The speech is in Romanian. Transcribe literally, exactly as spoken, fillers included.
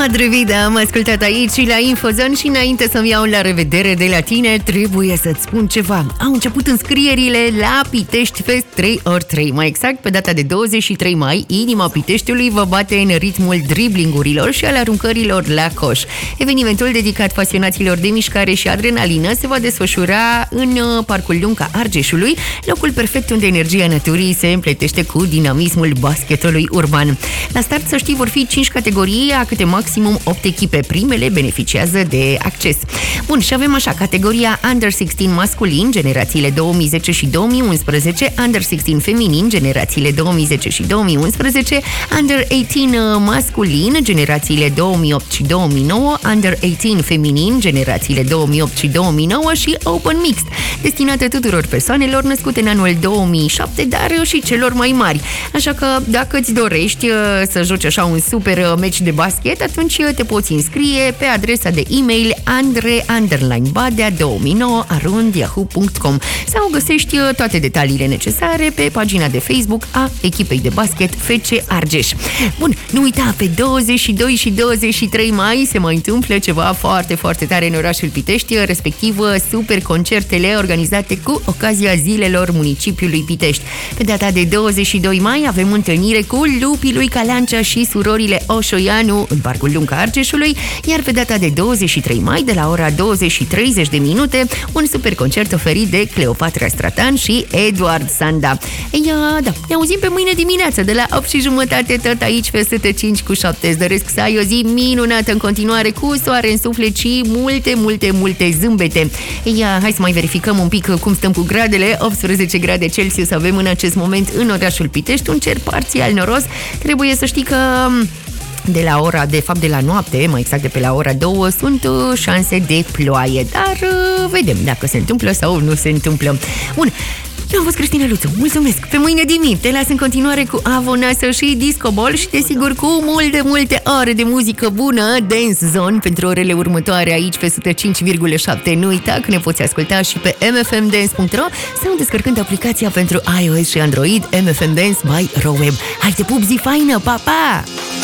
Madrevida am ascultat aici la Infozone și înainte să-mi iau la revedere de la tine, trebuie să-ți spun ceva. Au început înscrierile la Pitești Fest trei ori trei. Mai exact, pe data de douăzeci și trei mai, inima Piteștiului va bate în ritmul driblingurilor și al aruncărilor la coș. Evenimentul dedicat pasionaților de mișcare și adrenalină se va desfășura în Parcul Lunca Argeșului, locul perfect unde energia naturii se împletește cu dinamismul basketului urban. La start, să știi, vor fi cinci categorii, a câte maximum opt echipe. Primele beneficiază de acces. Bun, și avem așa, categoria Under șaisprezece masculin, generațiile două mii zece și două mii unsprezece, Under șaisprezece feminin, generațiile două mii zece și două mii unsprezece, Under optsprezece masculin, generațiile două mii opt și două mii nouă, Under optsprezece feminin, generațiile două mii opt și două mii nouă și Open Mixed, destinată tuturor persoanelor născute în anul două mii șapte, dar și celor mai mari. Așa că dacă îți dorești să joci așa un super meci de basket, atunci te poți înscrie pe adresa de e-mail andre underline badea două mii nouă arond yahoo punct com sau găsești toate detaliile necesare pe pagina de Facebook a echipei de basket F C Argeș. Bun, nu uita, pe douăzeci și doi și douăzeci și trei mai se mai întâmplă ceva foarte, foarte tare în orașul Pitești, respectiv super concertele organizate cu ocazia zilelor municipiului Pitești. Pe data de douăzeci și doi mai avem întâlnire cu Lupii lui Calancea și surorile Oșoianu în Parcul Lunca Argeșului, iar pe data de douăzeci și trei mai, de la ora douăzeci și treizeci de minute, un super concert oferit de Cleopatra Stratan și Eduard Sanda. Ei, da, ne auzim pe mâine dimineață de la opt și jumătate, tot aici pe o sută cinci cu șapte. Îți doresc să ai o zi minunată în continuare, cu soare în suflet și multe, multe, multe zâmbete. Ei, hai să mai verificăm un pic cum stăm cu gradele. optsprezece grade Celsius avem în acest moment în orașul Pitești, un cer parțial noros. Trebuie să știi că de la ora, de fapt de la noapte, mai exact de pe la ora două, sunt șanse de ploaie, dar vedem dacă se întâmplă sau nu se întâmplă. Bun, eu am fost Cristina Luțu, mulțumesc! Pe mâine dimineață te las în continuare cu Avonasă și Disco Ball și desigur cu multe, multe ore de muzică bună, Dance Zone, pentru orele următoare aici pe o sută cinci virgulă șapte. Nu uita că ne poți asculta și pe m f m dance punct r o sau descărcând aplicația pentru iOS și Android M F M Dance by RoWeb. Hai, te pup, zi faină, pa, pa!